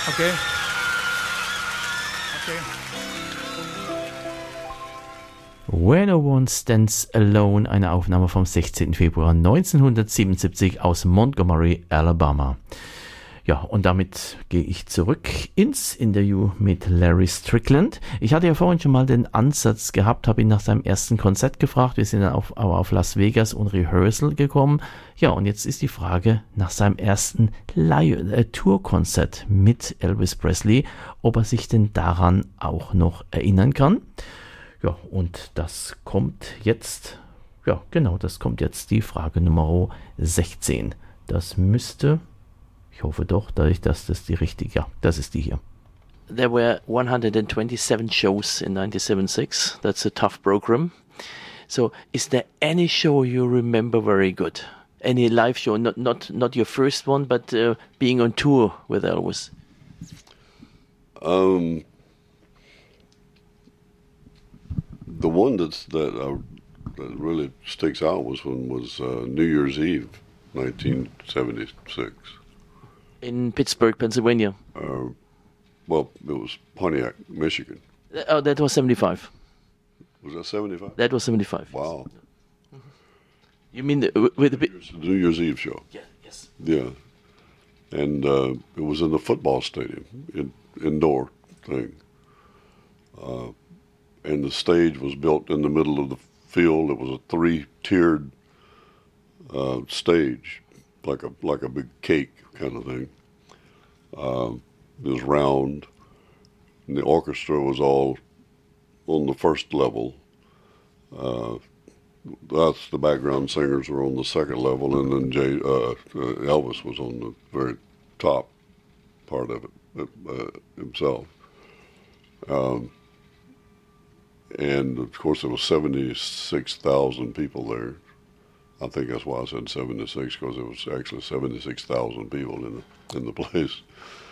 Okay. Okay. Where No One Stands Alone, eine Aufnahme vom 16. Februar 1977 aus Montgomery, Alabama. Ja, und damit gehe ich zurück ins Interview mit Larry Strickland. Ich hatte ja vorhin schon mal den Ansatz gehabt, habe ihn nach seinem ersten Konzert gefragt. Wir sind dann aber auf Las Vegas und Rehearsal gekommen. Ja, und jetzt ist die Frage nach seinem ersten Tourkonzert mit Elvis Presley, ob er sich denn daran auch noch erinnern kann. Ja, und das kommt jetzt, ja genau, das kommt jetzt die Frage Nummer 16. Das müsste... Ich hoffe doch, dass das die richtige, ja, das ist die hier. There were 127 shows in 97.6. That's a tough program. So, is there any show you remember very good? Any live show, not your first one, but being on tour with Elvis? The one that really sticks out was New Year's Eve, 1976. In Pittsburgh, Pennsylvania. Well, it was Pontiac, Michigan. Oh, that was 75. Was that 75? That was 75. Wow. You mean with the New Year's Eve show? Yeah, yes. Yeah. And it was in the football stadium, indoor thing. And the stage was built in the middle of the field. It was a 3-tiered stage, like a big cake kind of thing. It was round, and the orchestra was all on the first level. That's the background singers were on the second level, and then Elvis was on the very top part of it himself. And of course, there was 76,000 people there. I think that's why I said 76, because it was actually 76,000 people in the place.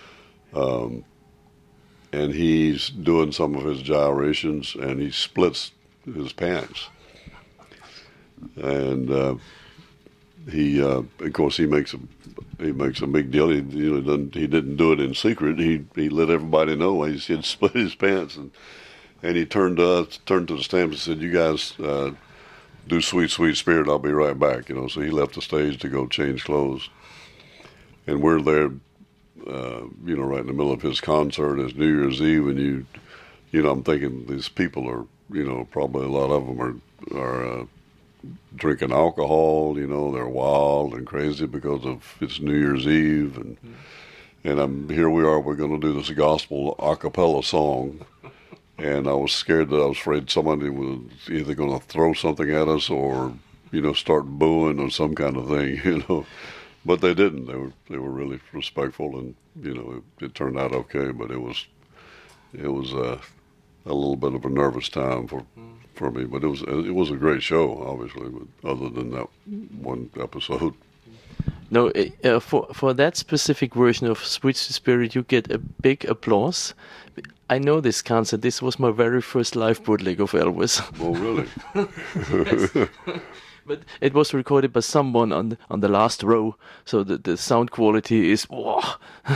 And he's doing some of his gyrations, and he splits his pants. And of course, he makes a big deal. He didn't do it in secret. He let everybody know he had split his pants, and he turned to the stand and said, "You guys." Do Sweet, Sweet Spirit, I'll be right back, So he left the stage to go change clothes. And we're there, right in the middle of his concert. It's New Year's Eve, and I'm thinking these people are, probably a lot of them are drinking alcohol, they're wild and crazy because of it's New Year's Eve. And here we are, we're going to do this gospel a cappella song. And I was scared that I was afraid somebody was either going to throw something at us or, start booing or some kind of thing, But they didn't. They were really respectful, and it turned out okay. But it was a little bit of a nervous time for me. But it was a great show, obviously. But other than that one episode. No, for that specific version of Sweet Spirit, you get a big applause. I know this concert. This was my very first live bootleg of Elvis. Oh, really? Yes. But it was recorded by someone on the last row, so the sound quality is